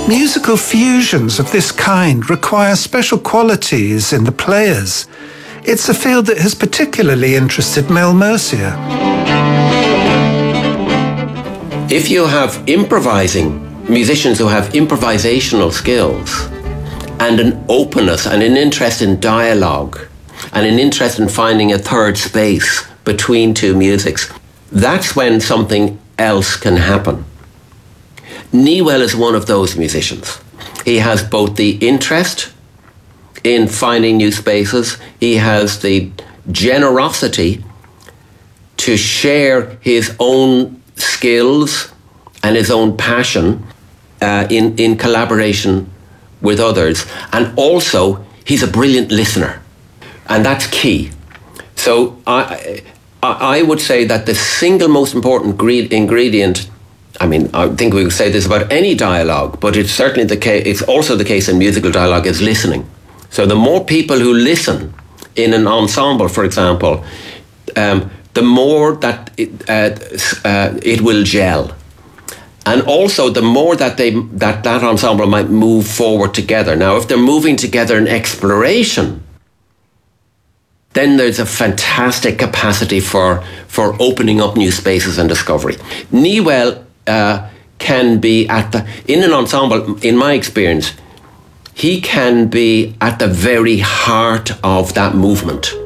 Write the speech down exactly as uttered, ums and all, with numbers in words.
Musical fusions of this kind require special qualities in the players. It's a field that has particularly interested Mel Mercier. If you have improvising musicians who have improvisational skills and an openness and an interest in dialogue and an interest in finding a third space between two musics, that's when something else can happen. Newell is one of those musicians. He has both the interest in finding new spaces, he has the generosity to share his own skills and his own passion uh, in, in collaboration with others. And also, he's a brilliant listener. And that's key. So I, I, I would say that the single most important gre- ingredient, I mean, I think we would say this about any dialogue, but it's certainly the case, it's also the case in musical dialogue, is listening. So the more people who listen in an ensemble, for example, um, the more that it, uh, uh, it will gel. And also the more that they that, that ensemble might move forward together. Now, if they're moving together in exploration, then there's a fantastic capacity for, for opening up new spaces and discovery. Newell uh, can be at the, in an ensemble, in my experience, he can be at the very heart of that movement.